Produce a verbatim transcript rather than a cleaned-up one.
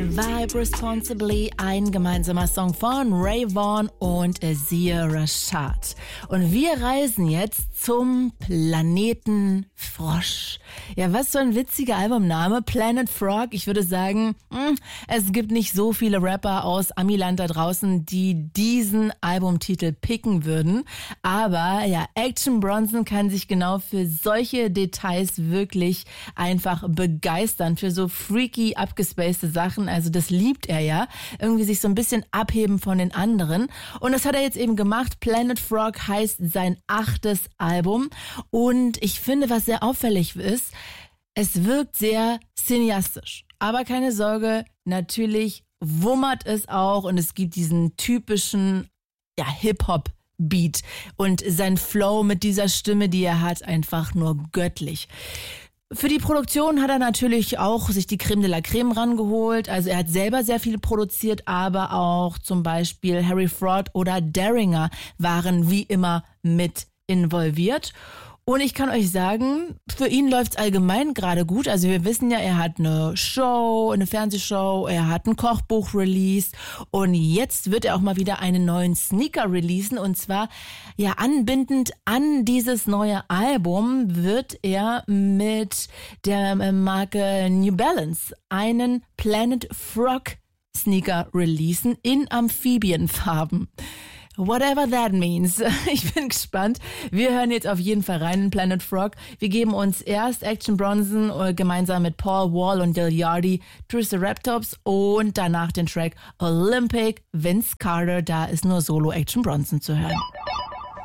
Vibe Responsibly, ein gemeinsamer Song von Ray Vaughn und Sia Rashad. Und wir reisen jetzt zum Planeten Frosch. Ja, was für ein witziger Albumname, Planet Frog. Ich würde sagen, mh, es gibt nicht so viele Rapper aus Amiland da draußen, die diesen Albumtitel picken würden. Aber ja, Action Bronson kann sich genau für solche Details wirklich einfach begeistern, für so freaky, abgespacede Sachen. Also das liebt er ja, irgendwie sich so ein bisschen abheben von den anderen. Und das hat er jetzt eben gemacht. Planet Frog heißt sein achtes Album. Und ich finde, was sehr auffällig ist, es wirkt sehr cineastisch. Aber keine Sorge, natürlich wummert es auch und es gibt diesen typischen ja, Hip-Hop-Beat. Und sein Flow mit dieser Stimme, die er hat, einfach nur göttlich. Für die Produktion hat er natürlich auch sich die Creme de la Creme rangeholt. Also er hat selber sehr viel produziert, aber auch zum Beispiel Harry Fraud oder Daringer waren wie immer mit involviert. Und ich kann euch sagen, für ihn läuft's allgemein gerade gut. Also wir wissen ja, er hat eine Show, eine Fernsehshow, er hat ein Kochbuch released und jetzt wird er auch mal wieder einen neuen Sneaker releasen und zwar ja anbindend an dieses neue Album wird er mit der Marke New Balance einen Planet Frog Sneaker releasen in Amphibienfarben. Whatever that means. Ich bin gespannt. Wir hören jetzt auf jeden Fall rein in Planet Frog. Wir geben uns erst Action Bronson gemeinsam mit Paul Wall und Lil Yachty, Triceratops und danach den Track Olympic, Vince Carter. Da ist nur Solo Action Bronson zu hören.